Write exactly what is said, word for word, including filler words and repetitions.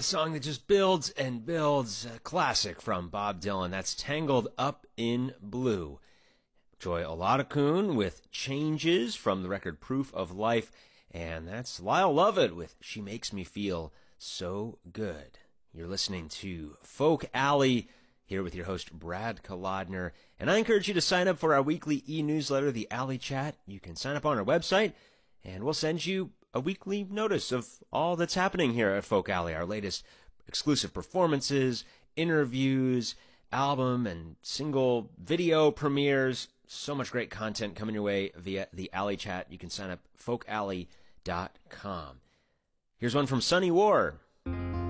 song that just builds and builds. A classic from Bob Dylan. That's Tangled Up in Blue. Joy Oladokun with Changes from the record Proof of Life. And that's Lyle Lovett with She Makes Me Feel So Good. You're listening to Folk Alley, here with your host, Brad Kolodner. And I encourage you to sign up for our weekly e-newsletter, The Alley Chat. You can sign up on our website, and we'll send you a weekly notice of all that's happening here at Folk Alley, our latest exclusive performances, interviews, album and single video premieres. So much great content coming your way via the Alley Chat. You can sign up folk alley dot com. Here's one from Sunny War.